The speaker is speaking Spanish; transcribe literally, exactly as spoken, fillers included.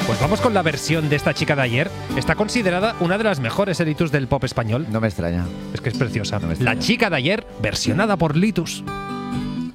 Pues vamos con la versión de esta chica de ayer. Está considerada una de las mejores Litus del pop español. No me extraña. Es que es preciosa. No me extraña. La chica de ayer, versionada por Litus.